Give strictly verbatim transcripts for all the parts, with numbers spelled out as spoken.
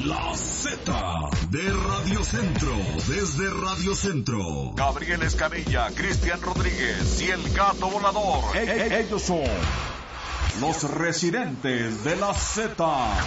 La Z de Radio Centro, desde Radio Centro. Gabriel Escanilla, Cristian Rodríguez y el Gato Volador. E- e- ellos son los residentes de la Z.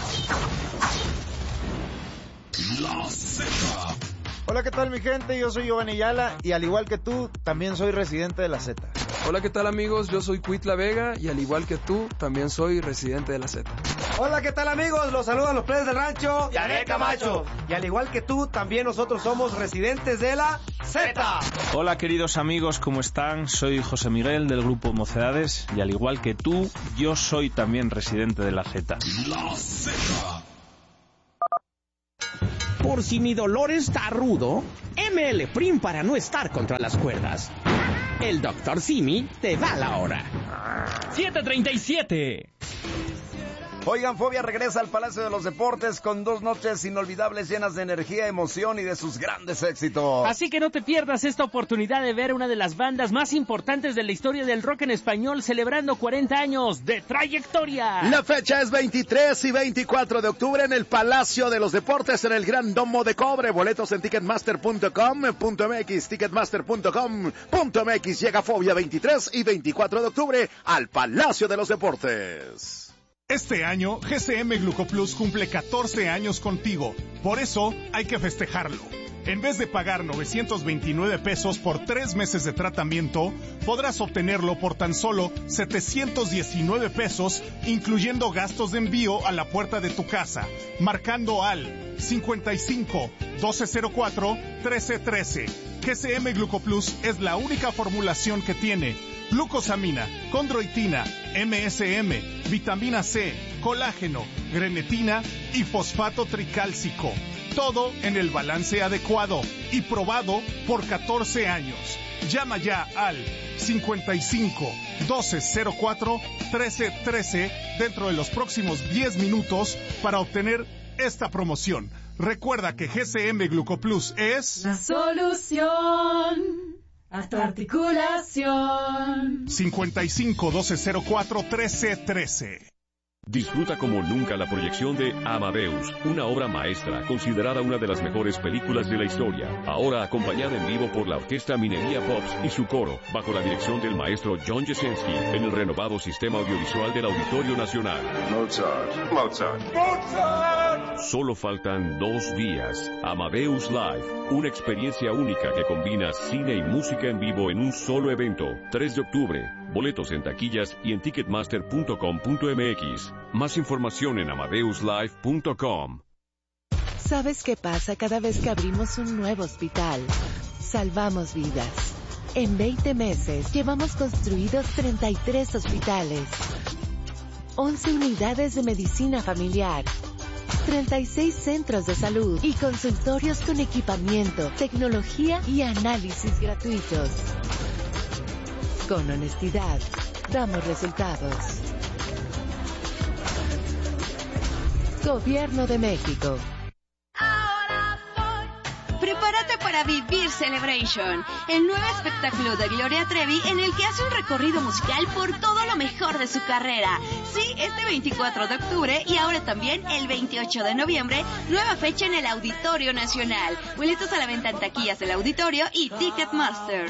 La Z. Hola, ¿qué tal mi gente? Yo soy Giovanni Ayala y al igual que tú, también soy residente de la Z. Hola, ¿qué tal amigos? Yo soy Cuitla Vega y al igual que tú, también soy residente de la Z. Hola, ¿qué tal amigos? Los saludan los plebes del rancho Yané Camacho. Y al igual que tú, también nosotros somos residentes de la Z. Hola queridos amigos, ¿cómo están? Soy José Miguel del grupo Mocedades y al igual que tú, yo soy también residente de la Z. La Z. Por si mi dolor está rudo, M L Prim para no estar contra las cuerdas. El doctor Simi te da la hora. siete treinta y siete. Oigan, Fobia regresa al Palacio de los Deportes con dos noches inolvidables llenas de energía, emoción y de sus grandes éxitos. Así que no te pierdas esta oportunidad de ver una de las bandas más importantes de la historia del rock en español celebrando cuarenta años de trayectoria. La fecha es veintitrés y veinticuatro de octubre en el Palacio de los Deportes en el Gran Domo de Cobre. Boletos en ticketmaster punto com punto m x, ticketmaster punto com punto m x. Llega Fobia veintitrés y veinticuatro de octubre al Palacio de los Deportes. Este año, G C M Glucoplus cumple catorce años contigo. Por eso, hay que festejarlo. En vez de pagar novecientos veintinueve pesos por tres meses de tratamiento, podrás obtenerlo por tan solo setecientos diecinueve pesos, incluyendo gastos de envío a la puerta de tu casa, marcando al cincuenta y cinco, doce cero cuatro, trece trece. G C M Glucoplus es la única formulación que tiene glucosamina, condroitina, M S M, vitamina C, colágeno, grenetina y fosfato tricálcico. Todo en el balance adecuado y probado por catorce años. Llama ya al cincuenta y cinco, doce cero cuatro, trece trece dentro de los próximos diez minutos para obtener esta promoción. Recuerda que G C M Glucoplus es la solución a tu articulación. cincuenta y cinco, doce cero cuatro, trece trece. Disfruta como nunca la proyección de Amadeus, una obra maestra considerada una de las mejores películas de la historia. Ahora acompañada en vivo por la Orquesta Minería Pops y su coro, bajo la dirección del maestro John Jesensky, en el renovado sistema audiovisual del Auditorio Nacional. Mozart, Mozart, Mozart. Solo faltan dos días. Amadeus Live, una experiencia única que combina cine y música en vivo en un solo evento. tres de octubre. Boletos en taquillas y en ticketmaster punto com punto m x. Más información en amadeus live punto com. ¿Sabes qué pasa cada vez que abrimos un nuevo hospital? Salvamos vidas. En veinte meses llevamos construidos treinta y tres hospitales, once unidades de medicina familiar, treinta y seis centros de salud y consultorios con equipamiento, tecnología y análisis gratuitos. Con honestidad, damos resultados. Gobierno de México. Prepárate para vivir Celebration, el nuevo espectáculo de Gloria Trevi en el que hace un recorrido musical por todo lo mejor de su carrera. Sí, este veinticuatro de octubre y ahora también el veintiocho de noviembre, nueva fecha en el Auditorio Nacional. Boletos a la venta en taquillas del auditorio y Ticketmaster.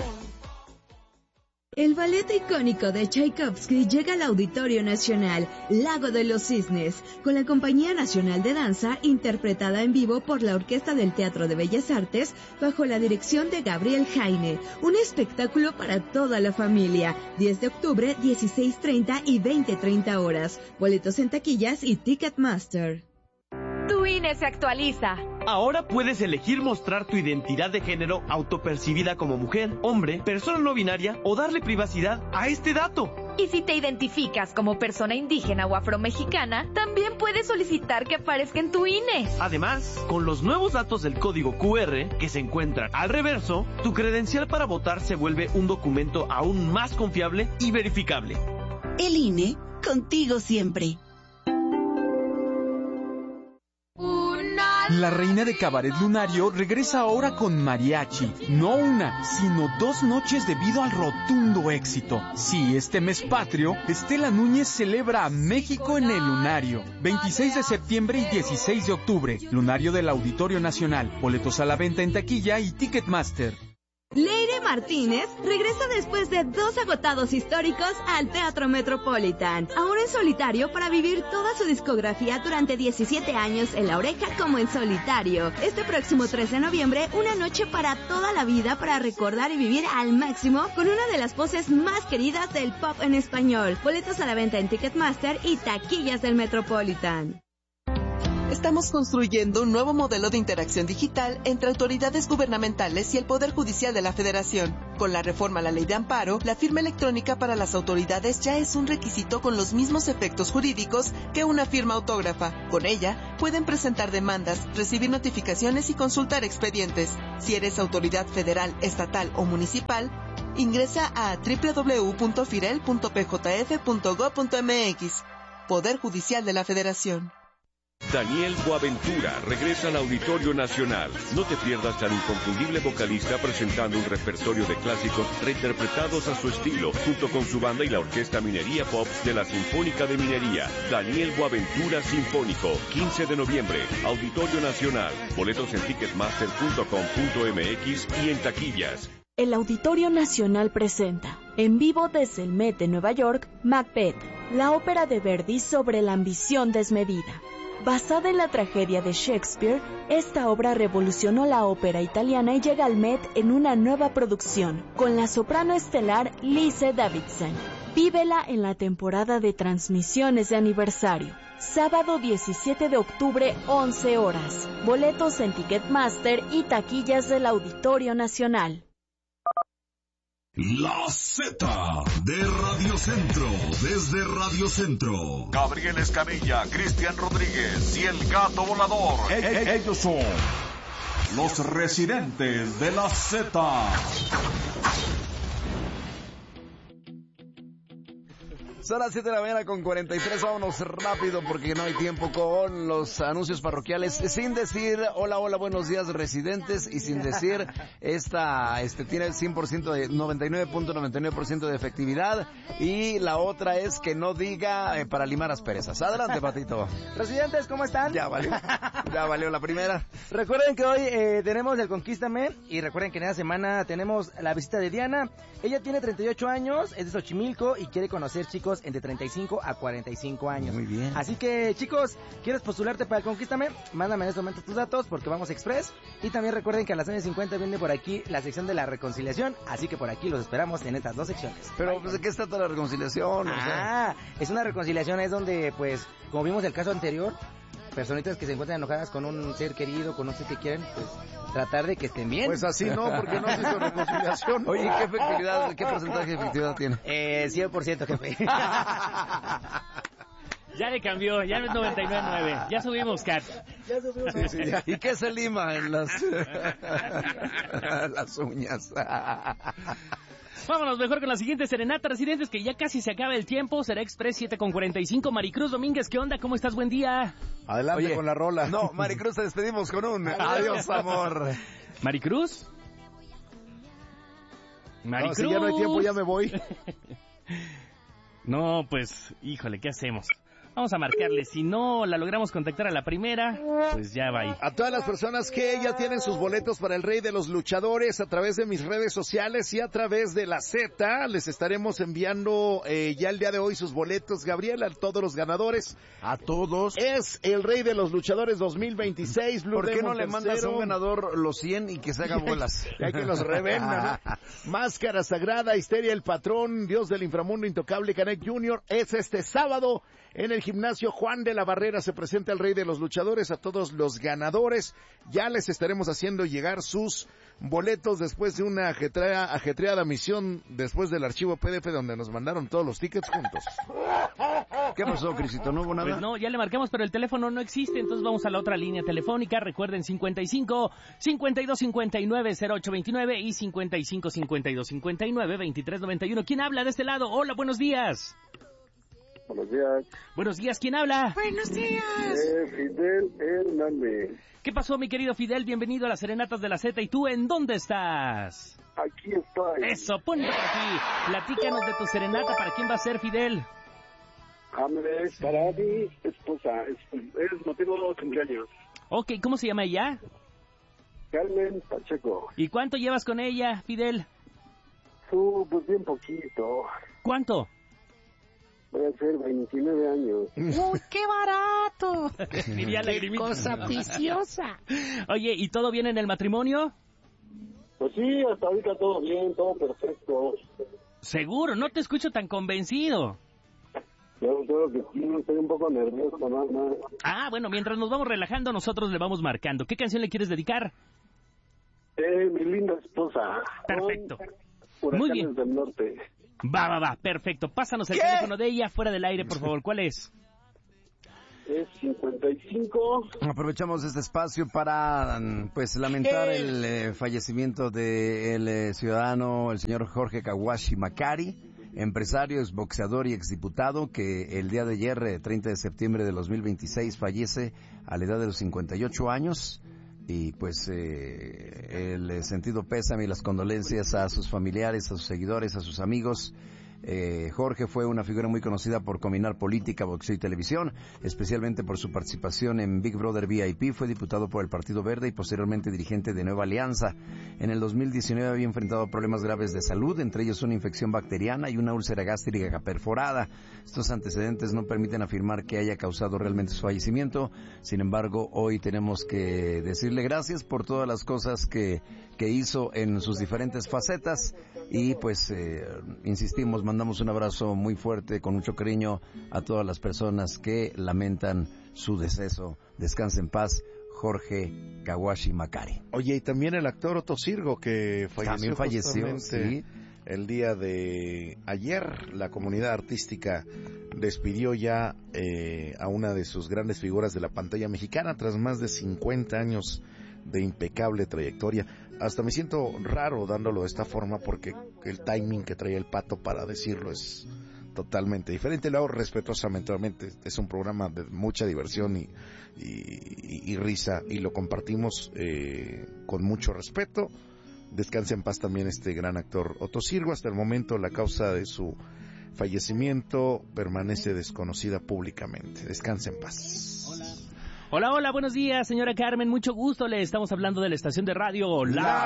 El ballet icónico de Tchaikovsky llega al Auditorio Nacional, Lago de los Cisnes, con la Compañía Nacional de Danza, interpretada en vivo por la Orquesta del Teatro de Bellas Artes, bajo la dirección de Gabriel Jaime. Un espectáculo para toda la familia. diez de octubre, dieciséis treinta y veinte treinta horas. Boletos en taquillas y Ticketmaster. Tu I N E se actualiza. Ahora puedes elegir mostrar tu identidad de género autopercibida como mujer, hombre, persona no binaria o darle privacidad a este dato. Y si te identificas como persona indígena o afromexicana, también puedes solicitar que aparezca en tu I N E. Además, con los nuevos datos del código Q R que se encuentran al reverso, tu credencial para votar se vuelve un documento aún más confiable y verificable. El I N E, contigo siempre. Una La reina de Cabaret Lunario regresa ahora con mariachi. No una, sino dos noches debido al rotundo éxito. Sí, este mes patrio, Estela Núñez celebra a México en el Lunario. veintiséis de septiembre y dieciséis de octubre. Lunario del Auditorio Nacional. Boletos a la venta en taquilla y Ticketmaster. Leire Martínez regresa después de dos agotados históricos al Teatro Metropolitan, ahora en solitario para vivir toda su discografía durante diecisiete años en La Oreja como en solitario. Este próximo trece de noviembre, una noche para toda la vida para recordar y vivir al máximo con una de las voces más queridas del pop en español. Boletos a la venta en Ticketmaster y taquillas del Metropolitan. Estamos construyendo un nuevo modelo de interacción digital entre autoridades gubernamentales y el Poder Judicial de la Federación. Con la reforma a la Ley de Amparo, la firma electrónica para las autoridades ya es un requisito con los mismos efectos jurídicos que una firma autógrafa. Con ella, pueden presentar demandas, recibir notificaciones y consultar expedientes. Si eres autoridad federal, estatal o municipal, ingresa a doble u doble u doble u punto firel punto p j f punto gob punto m x. Poder Judicial de la Federación. Daniel Boaventura regresa al Auditorio Nacional. No te pierdas al inconfundible vocalista presentando un repertorio de clásicos reinterpretados a su estilo, junto con su banda y la Orquesta Minería Pop de la Sinfónica de Minería. Daniel Boaventura Sinfónico, quince de noviembre, Auditorio Nacional. Boletos en ticketmaster punto com punto m x y en taquillas. El Auditorio Nacional presenta, en vivo desde el Met de Nueva York, Macbeth, la ópera de Verdi sobre la ambición desmedida. Basada en la tragedia de Shakespeare, esta obra revolucionó la ópera italiana y llega al Met en una nueva producción, con la soprano estelar Lise Davidson. Vívela en la temporada de transmisiones de aniversario. Sábado diecisiete de octubre, once horas. Boletos en Ticketmaster y taquillas del Auditorio Nacional. La Z de Radio Centro, desde Radio Centro. Gabriel Escamilla, Cristian Rodríguez y el Gato Volador. E- e- ellos son los residentes de la Z. Son las siete de la mañana con cuarenta y tres, vámonos rápido porque no hay tiempo con los anuncios parroquiales, sin decir hola, hola, buenos días residentes y sin decir esta, este tiene el cien por ciento de noventa y nueve punto noventa y nueve por ciento de efectividad y la otra es que no diga eh, para limar asperezas. Adelante, Patito. Residentes, ¿cómo están? Ya valió, ya valió la primera. Recuerden que hoy eh, tenemos el Conquístame y recuerden que en esta semana tenemos la visita de Diana. Ella tiene treinta y ocho años, es de Xochimilco y quiere conocer chicos entre treinta y cinco a cuarenta y cinco años. Muy bien. Así que, chicos, ¿quieres postularte para el Conquístame? Mándame en este momento tus datos porque vamos express. Y también recuerden que a las nueve cincuenta viene por aquí la sección de la reconciliación, así que por aquí los esperamos en estas dos secciones. Pero, pues, ¿de qué está toda la reconciliación? Ah, o sea, es una reconciliación, es donde, pues, como vimos el caso anterior, personitas que se encuentran enojadas con un ser querido, con un ser que quieren, pues tratar de que estén bien. Pues así no, porque no se hizo reconciliación. Oye, ¿qué efectividad, qué porcentaje de efectividad tiene? Eh, cien por ciento, jefe. Ya le cambió, ya no es noventa y nueve punto nueve. Ya subimos, Kat. Ya subimos. Sí, sí, ya. ¿Y qué se lima en las, las uñas? Vámonos mejor con la siguiente serenata, residentes, que ya casi se acaba el tiempo. Será Express siete con cuarenta y cinco. Maricruz Domínguez, ¿qué onda? ¿Cómo estás? Buen día. Adelante. Oye, con la rola. No, Maricruz, te despedimos con un adiós, amor. ¿Maricruz? Maricruz. No, si ya no hay tiempo, ya me voy. No, pues, híjole, ¿qué hacemos? Vamos a marcarle. Si no la logramos contactar a la primera, pues ya va ahí. A todas las personas que ya tienen sus boletos para el Rey de los Luchadores a través de mis redes sociales y a través de la Z, les estaremos enviando eh, ya el día de hoy sus boletos, Gabriel, a todos los ganadores. A todos. Es el Rey de los Luchadores dos mil veintiséis. Blue ¿Por qué Demon no le mandas tercero? a un ganador los cien y que se haga bolas? Hay que los revenda, ¿no? Máscara Sagrada, Histeria el Patrón, Dios del Inframundo Intocable, Canek junior Es este sábado en el gimnasio Juan de la Barrera. Se presenta el Rey de los Luchadores. A todos los ganadores ya les estaremos haciendo llegar sus boletos después de una ajetrea, ajetreada misión después del archivo P D F donde nos mandaron todos los tickets juntos. ¿Qué pasó, Crisito? ¿No hubo nada? Pues no, ya le marcamos, pero el teléfono no existe, entonces vamos a la otra línea telefónica. Recuerden, cincuenta y cinco, cincuenta y dos, cincuenta y nueve, cero ocho veintinueve y cincuenta y cinco, cincuenta y dos, cincuenta y nueve, veintitrés noventa y uno. ¿Quién habla de este lado? Hola, buenos días. Buenos días. Buenos días, ¿quién habla? Buenos días. Eh, Fidel Hernández. ¿Qué pasó, mi querido Fidel? Bienvenido a las Serenatas de la Z. ¿Y tú en dónde estás? Aquí estoy. Eso, ponte por aquí. Platícanos de tu serenata. ¿Para quién va a ser, Fidel? Hombre, es para mi esposa. Es, es motivo de los cumpleaños. Ok, ¿cómo se llama ella? Carmen Pacheco. ¿Y cuánto llevas con ella, Fidel? Uh, pues bien poquito. ¿Cuánto? Voy a ser veintinueve años. ¡Uy, qué barato! Diría Lagrimita. Cosa preciosa. Oye, ¿y todo bien en el matrimonio? Pues sí, hasta ahorita todo bien, todo perfecto. Seguro, no te escucho tan convencido. Yo creo que sí, estoy un poco nervioso, nada más. Ah, bueno, mientras nos vamos relajando, nosotros le vamos marcando. ¿Qué canción le quieres dedicar? Eh, mi linda esposa. Perfecto. Huracanes Muy bien. del norte. Va, va, va, perfecto. Pásanos el ¿Qué? teléfono de ella fuera del aire, por favor. ¿Cuál es? Es cincuenta y cinco. Aprovechamos este espacio para pues lamentar ¿Qué? el eh, fallecimiento del eh, ciudadano, el señor Jorge Kawashi Makari, empresario, exboxeador y exdiputado, que el día de ayer, eh, treinta de septiembre de dos mil veintiséis, fallece a la edad de los cincuenta y ocho años. Y pues eh, el sentido pésame y las condolencias a sus familiares, a sus seguidores, a sus amigos. Eh, Jorge fue una figura muy conocida por combinar política, boxeo y televisión, especialmente por su participación en Big Brother V I P. Fue diputado por el Partido Verde y posteriormente dirigente de Nueva Alianza. En el dos mil diecinueve había enfrentado problemas graves de salud, entre ellos una infección bacteriana y una úlcera gástrica perforada. Estos antecedentes no permiten afirmar que haya causado realmente su fallecimiento. Sin embargo, hoy tenemos que decirle gracias por todas las cosas que, que hizo en sus diferentes facetas y pues eh, insistimos, mandamos un abrazo muy fuerte, con mucho cariño a todas las personas que lamentan su deceso. Descanse en paz, Jorge Kawashi Makari. Oye, y también el actor Otto Sirgo, que falleció, También falleció, justamente sí. el día de ayer. La comunidad artística despidió ya eh, a una de sus grandes figuras de la pantalla mexicana tras más de cincuenta años de impecable trayectoria. Hasta me siento raro dándolo de esta forma porque el timing que traía el Pato para decirlo es totalmente diferente. Lo hago respetuosamente, obviamente es un programa de mucha diversión y, y, y risa, y lo compartimos eh, con mucho respeto. Descanse en paz también este gran actor Otto Sirgo. Hasta el momento la causa de su fallecimiento permanece desconocida públicamente. Descanse en paz. Hola, hola, buenos días, señora Carmen, mucho gusto. Le estamos hablando de la estación de radio La, La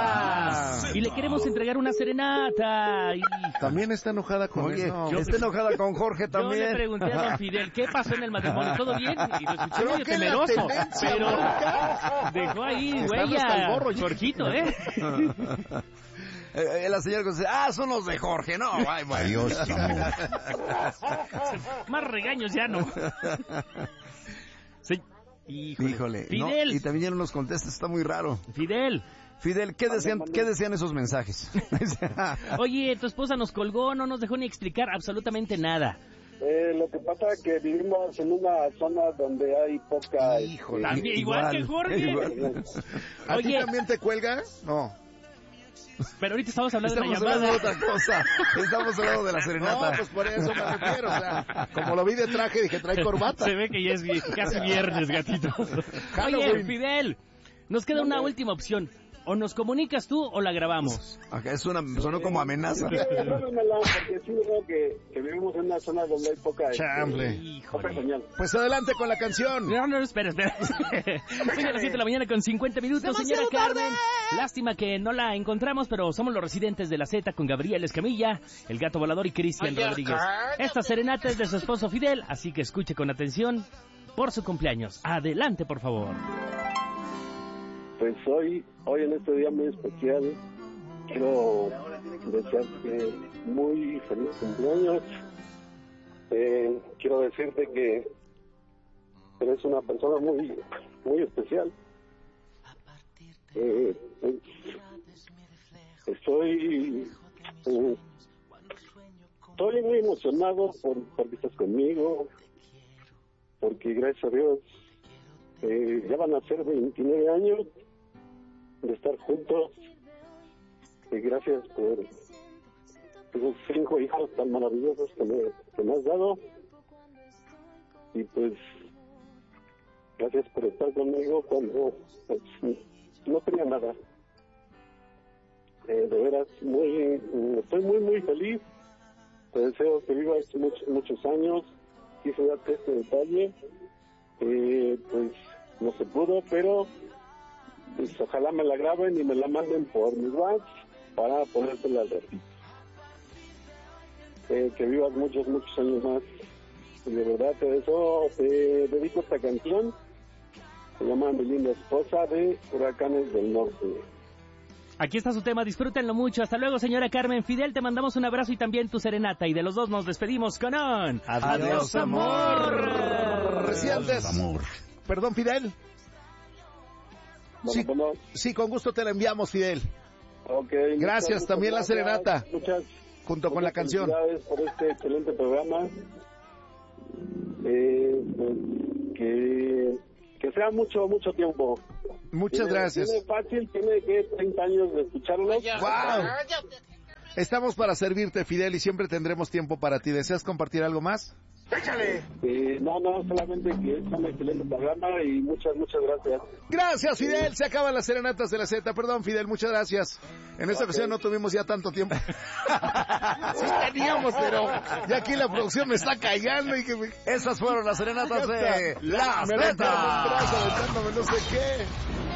Z. Y le queremos entregar una serenata. Y... También está enojada con Oye, eso. yo está enojada con Jorge también. Yo le pregunté a don Fidel, ¿qué pasó en el matrimonio? ¿Todo bien? Y lo escuché Creo medio que la temeroso. tendencia Pero marca. dejó ahí, Está huella, hasta el gorro, Jorgito, ¿eh? Eh, la señora dice, ah, son los de Jorge, no, ay, bueno. Adiós, amor. Más regaños ya no. Sí. Híjole, Híjole, Fidel. no, y también ya no nos contesta, está muy raro. Fidel. Fidel, ¿qué decían, ¿qué decían esos mensajes? Oye, tu esposa nos colgó, no nos dejó ni explicar absolutamente nada. Eh, lo que pasa es que vivimos en una zona donde hay poca... Híjole. También, igual, que Jorge. Igual. ¿A ti Oye. también te cuelga? No. Pero ahorita estamos hablando Estamos de la hablando llamada. de otra cosa. Estamos hablando de la serenata. No, pues por eso me refiero. O sea, como lo vi de traje, dije, trae corbata. Se ve que ya es vi- casi viernes, gatito. Oye, Halloween. Fidel, nos queda una última opción. O nos comunicas tú o la grabamos. Acá es una, sonó como amenaza. Grábamela, porque sí creo que, que vivimos en una zona donde hay poca... Chamble. este, poca señal. Pues adelante con la canción. No, no, espera, espera. Son las siete de la mañana con cincuenta minutos, señora Carmen. Lástima que no la encontramos, pero somos los residentes de la Z con Gabriel Escamilla, el gato volador y Cristian Oye, Rodríguez. cállate. Esta serenata es de su esposo Fidel, así que escuche con atención por su cumpleaños. Adelante, por favor. Pues hoy, hoy en este día muy especial, quiero desearte muy feliz cumpleaños. Eh, quiero decirte que eres una persona muy, muy especial. Eh, pues, estoy, eh, estoy muy emocionado por, por que estás conmigo, porque gracias a Dios eh, ya van a ser veintinueve años de estar juntos, y gracias por esos cinco hijos tan maravillosos que me, que me has dado. y pues gracias por estar conmigo cuando pues, no tenía nada. Eh, de veras, muy, estoy muy, muy feliz. Te deseo que vivas muchos, muchos años. Quise darte este detalle. Eh, pues no se pudo, pero pues ojalá me la graben y me la manden por mi WhatsApp para ponértela al ratito. Eh, que vivas muchos, muchos años más. Y de verdad te deseo, te dedico esta canción. Se llama Mi linda esposa de Huracanes del Norte. Aquí está su tema, disfrútenlo mucho. Hasta luego, señora Carmen. Fidel, te mandamos un abrazo y también tu serenata. Y de los dos nos despedimos con un... Adiós, Adiós amor. Residentes. Amor. Perdón, Fidel. Sí, sí, con gusto te la enviamos, Fidel. Okay, gracias, muchas, también muchas la serenata. Muchas, junto muchas con la canción. Felicidades por este excelente programa. Eh, pues, que, que sea mucho, mucho tiempo. Muchas tiene, gracias. Tiene fácil, tiene que treinta años de escucharlos. ¡Wow! Estamos para servirte, Fidel, y siempre tendremos tiempo para ti. ¿Deseas compartir algo más? ¡Échale! Eh, no, no, solamente que es un excelente programa y muchas, muchas gracias. Gracias, Fidel. Se acaban las serenatas de la Z. Perdón, Fidel, muchas gracias. En esta okay. ocasión no tuvimos ya tanto tiempo. Sí teníamos, pero ya aquí la producción me está callando. Y que me... Esas fueron las serenatas de la Z. Me la no sé qué.